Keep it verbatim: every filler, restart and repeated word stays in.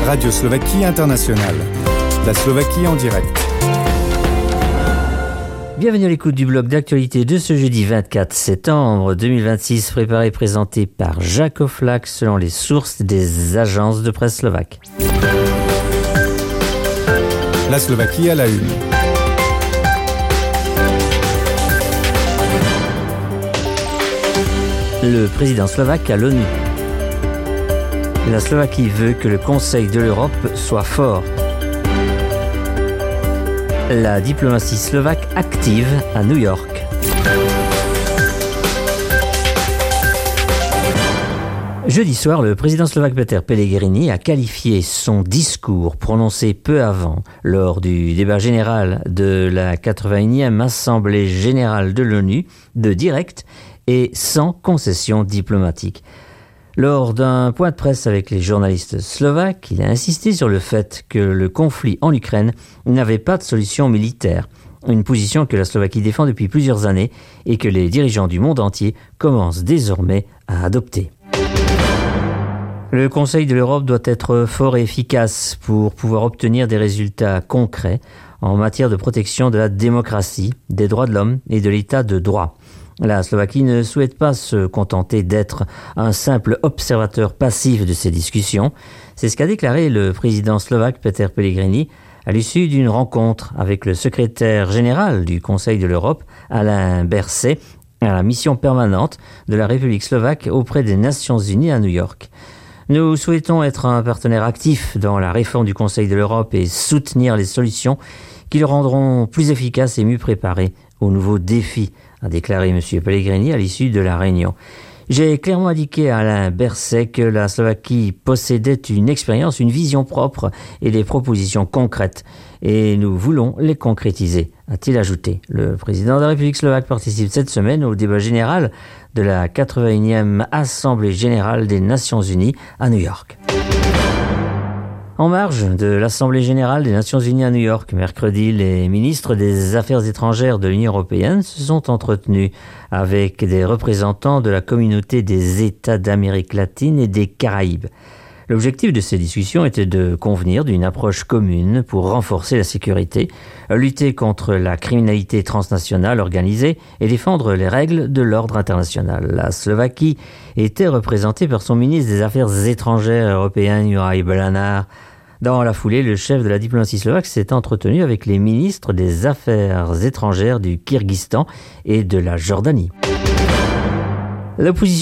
Radio Slovaquie Internationale. La Slovaquie en direct. Bienvenue à l'écoute du bloc d'actualité de ce jeudi vingt-quatre septembre deux mille vingt-six, préparé et présenté par Jacques Oflac selon les sources des agences de presse slovaques. La Slovaquie à la une. Le président slovaque à l'ONU. La Slovaquie veut que le Conseil de l'Europe soit fort. La diplomatie slovaque active à New York. Jeudi soir, le président slovaque Peter Pellegrini a qualifié son discours prononcé peu avant, lors du débat général de la quatre-vingt-unième Assemblée générale de l'ONU, de direct et sans concession diplomatique. Lors d'un point de presse avec les journalistes slovaques, il a insisté sur le fait que le conflit en Ukraine n'avait pas de solution militaire, une position que la Slovaquie défend depuis plusieurs années et que les dirigeants du monde entier commencent désormais à adopter. Le Conseil de l'Europe doit être fort et efficace pour pouvoir obtenir des résultats concrets en matière de protection de la démocratie, des droits de l'homme et de l'état de droit. La Slovaquie ne souhaite pas se contenter d'être un simple observateur passif de ces discussions. C'est ce qu'a déclaré le président slovaque Peter Pellegrini à l'issue d'une rencontre avec le secrétaire général du Conseil de l'Europe, Alain Berset, à la mission permanente de la République slovaque auprès des Nations unies à New York. Nous souhaitons être un partenaire actif dans la réforme du Conseil de l'Europe et soutenir les solutions qui le rendront plus efficace et mieux préparé aux nouveaux défis, a déclaré M. Pellegrini à l'issue de la réunion. J'ai clairement indiqué à Alain Berset que la Slovaquie possédait une expérience, une vision propre et des propositions concrètes, et nous voulons les concrétiser, a-t-il ajouté. Le président de la République slovaque participe cette semaine au débat général de la quatre-vingt-unième Assemblée générale des Nations unies à New York. En marge de l'Assemblée générale des Nations unies à New York, mercredi, les ministres des Affaires étrangères de l'Union européenne se sont entretenus avec des représentants de la communauté des États d'Amérique latine et des Caraïbes. L'objectif de ces discussions était de convenir d'une approche commune pour renforcer la sécurité, lutter contre la criminalité transnationale organisée et défendre les règles de l'ordre international. La Slovaquie était représentée par son ministre des Affaires étrangères européen, Juraj Belanar. Dans la foulée, le chef de la diplomatie slovaque s'est entretenu avec les ministres des Affaires étrangères du Kirghizstan et de la Jordanie. L'opposition